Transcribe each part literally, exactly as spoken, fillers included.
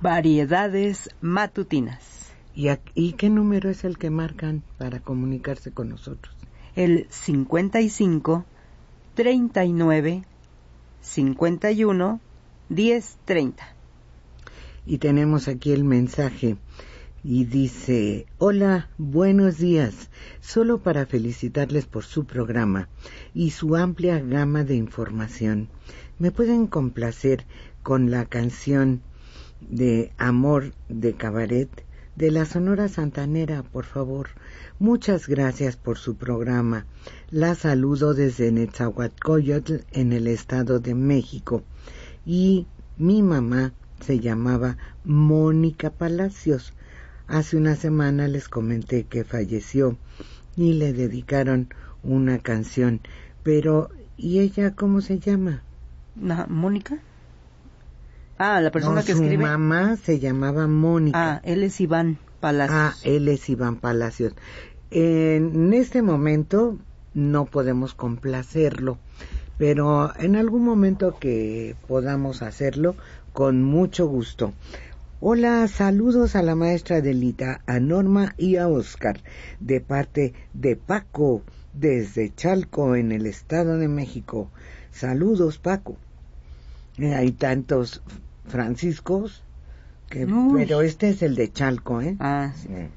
Variedades matutinas. ¿Y, a, ¿Y qué número es el que marcan para comunicarse con nosotros? El cincuenta y cinco, treinta y nueve, cincuenta y uno, diez, treinta. Y tenemos aquí el mensaje y dice: hola, buenos días, solo para felicitarles por su programa y su amplia gama de información. ¿Me pueden complacer con la canción de Amor de Cabaret de la Sonora Santanera, por favor? Muchas gracias por su programa. La saludo desde Netzahualcoyotl, en el Estado de México. Y mi mamá se llamaba Mónica Palacios. Hace una semana les comenté que falleció y le dedicaron una canción. Pero, ¿y ella cómo se llama? ¿Mónica? Ah, la persona no, que escribe. Su mamá se llamaba Mónica. Ah, él es Iván Palacios. Ah, él es Iván Palacios. En este momento no podemos complacerlo, pero en algún momento que podamos hacerlo, con mucho gusto. Hola, saludos a la maestra Delita, a Norma y a Oscar, de parte de Paco, desde Chalco, en el Estado de México. Saludos, Paco. Eh, hay tantos Franciscos, que, pero este es el de Chalco, ¿eh? Ah, sí. Eh.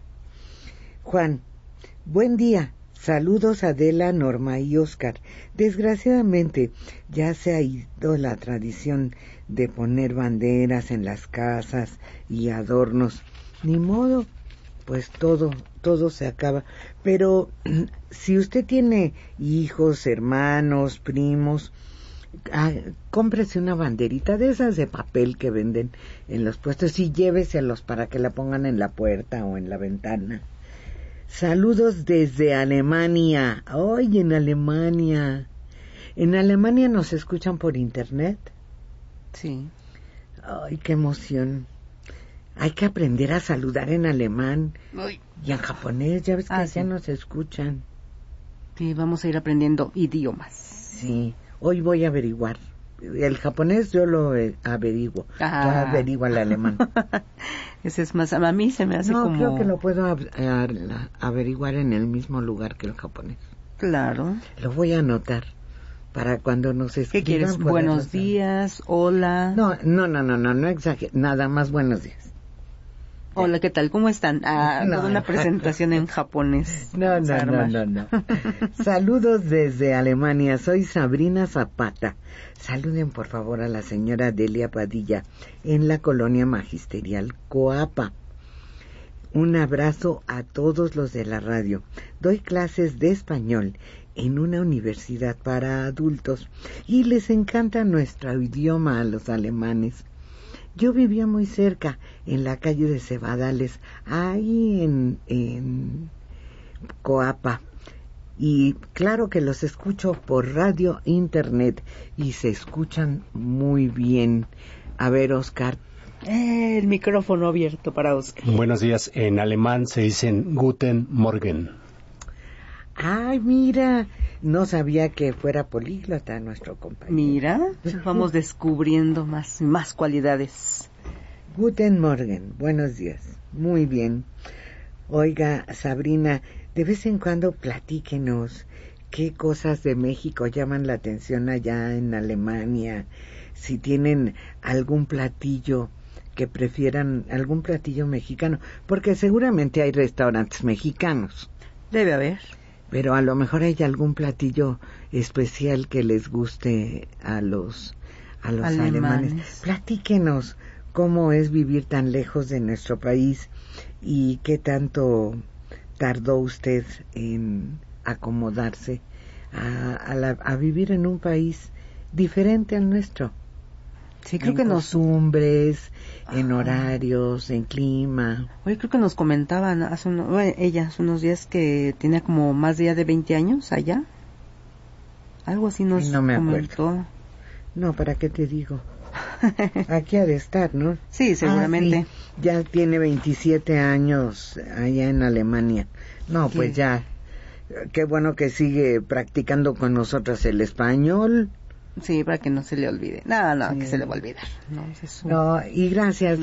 Juan, buen día. Saludos a Adela, Norma y Oscar. Desgraciadamente ya se ha ido la tradición de poner banderas en las casas y adornos. Ni modo, pues todo, todo se acaba. Pero si usted tiene hijos, hermanos, primos, ah, cómprese una banderita de esas de papel que venden en los puestos y lléveselos para que la pongan en la puerta o en la ventana. Saludos desde Alemania. ¡Ay, en Alemania! ¿En Alemania nos escuchan por internet? Sí. ¡Ay, qué emoción! Hay que aprender a saludar en alemán. Ay. Y en japonés, ya ves que ah, ya sí. nos escuchan. Sí, vamos a ir aprendiendo idiomas. Sí, hoy voy a averiguar. El japonés yo lo averiguo. Ah. Yo averiguo el alemán. Ese es más, a mí se me hace no, como... No, creo que lo puedo a, a, averiguar en el mismo lugar que el japonés. Claro. Lo voy a anotar para cuando nos escriban. ¿Qué quieres? Buenos días, hola. No, no, no, no, no, no exagero, nada más buenos días. Hola, ¿qué tal? ¿Cómo están? Ah, no, toda una presentación en japonés. No, no, no, no, no. Saludos desde Alemania, soy Sabrina Zapata. Saluden por favor a la señora Delia Padilla en la colonia magisterial Coapa. Un abrazo a todos los de la radio. Doy clases de español en una universidad para adultos y les encanta nuestro idioma a los alemanes. Yo vivía muy cerca, en la calle de Cebadales, ahí en, en Coapa. Y claro que los escucho por radio, internet, y se escuchan muy bien. A ver, Oscar. Eh, el micrófono abierto para Oscar. Buenos días. En alemán se dicen Guten Morgen. Ay, mira, no sabía que fuera políglota nuestro compañero. Mira, vamos descubriendo más, más cualidades. Guten Morgen, buenos días. Muy bien. Oiga, Sabrina, de vez en cuando platíquenos qué cosas de México llaman la atención allá en Alemania, si tienen algún platillo que prefieran, algún platillo mexicano, porque seguramente hay restaurantes mexicanos. Debe haber. Pero a lo mejor hay algún platillo especial que les guste a los a los alemanes. alemanes. Platíquenos cómo es vivir tan lejos de nuestro país y qué tanto tardó usted en acomodarse a, a, la, a vivir en un país diferente al nuestro. Sí, creo en que nos... costumbres, en horarios, en clima. Oye, creo que nos comentaban hace uno, bueno, ella hace unos días que tenía como más de ya de veinte años allá. Algo así nos no me comentó. Acuerdo. No, ¿para qué te digo? Aquí ha de estar, ¿no? Sí, seguramente. Ah, sí. Ya tiene veintisiete años allá en Alemania. No, pues ¿Qué? ya. Qué bueno que sigue practicando con nosotros el español. Sí, para que no se le olvide. No, no, sí. que se le va a olvidar. No, no y gracias.